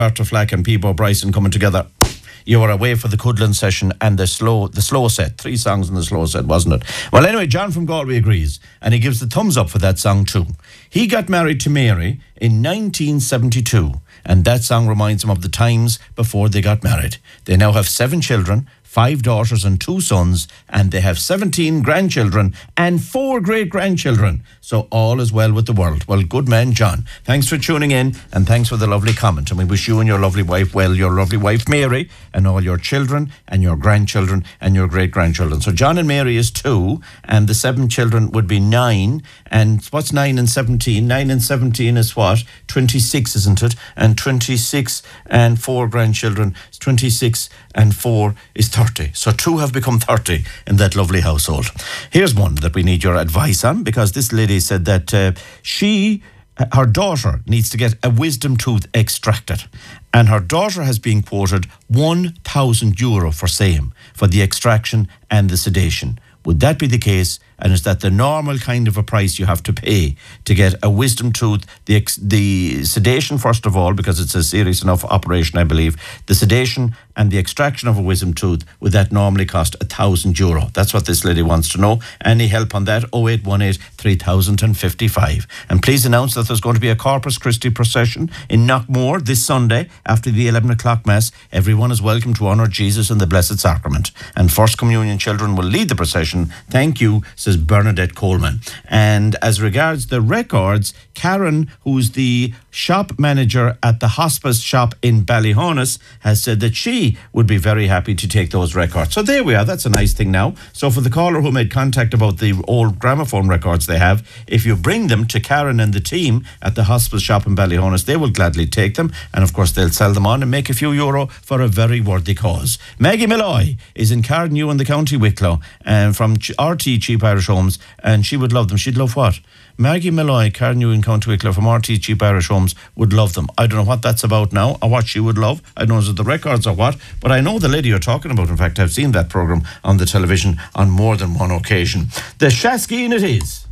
Arthur Flack and Peebo Bryson coming together. You were away for the Cudlin session and the slow set. 3 songs in the slow set, wasn't it? Well, anyway, John from Galway agrees, and he gives the thumbs up for that song too. He got married to Mary in 1972, and that song reminds him of the times before they got married. They now have 7 children, 5 daughters and 2 sons, and they have 17 grandchildren and 4 great-grandchildren. So all is well with the world. Well, good man, John. Thanks for tuning in, and thanks for the lovely comment. And we wish you and your lovely wife well, your lovely wife Mary, and all your children and your grandchildren and your great-grandchildren. So John and Mary is 2, and the 7 children would be 9. And what's 9 and 17? 9 and 17 is what? 26, isn't it? And 26 and 4 grandchildren, 26 and 4 is 30. So 2 have become 30 in that lovely household. Here's one that we need your advice on, because this lady said that her daughter needs to get a wisdom tooth extracted. And her daughter has been quoted €1,000 for same for the extraction and the sedation. Would that be the case? And is that the normal kind of a price you have to pay to get a wisdom tooth? The sedation, first of all, because it's a serious enough operation, I believe. The sedation and the extraction of a wisdom tooth, would that normally cost €1,000? That's what this lady wants to know. Any help on that? 0818 3055. And please announce that there's going to be a Corpus Christi procession in Knockmore this Sunday after the 11 o'clock Mass. Everyone is welcome to honour Jesus in the Blessed Sacrament. And First Communion children will lead the procession. Thank you, says Bernadette Coleman. And as regards the records, Karen, who's the shop manager at the hospice shop in Ballyhonus, has said that she would be very happy to take those records. So there we are. That's a nice thing now. So for the caller who made contact about the old gramophone records they have, if you bring them to Karen and the team at the hospice shop in Ballyhonus, they will gladly take them. And of course, they'll sell them on and make a few euro for a very worthy cause. Maggie Malloy is in Cardew in the County Wicklow, and from RT Cheap Irish Homes, and she would love them. She'd love what? Maggie Malloy, Cardew in County Wicklow from RT Cheap Irish Homes would love them. I don't know what that's about now, or what she would love. I don't know, is it the records or what? But I know the lady you're talking about. In fact, I've seen that programme on the television on more than one occasion. The Shaskeen it is.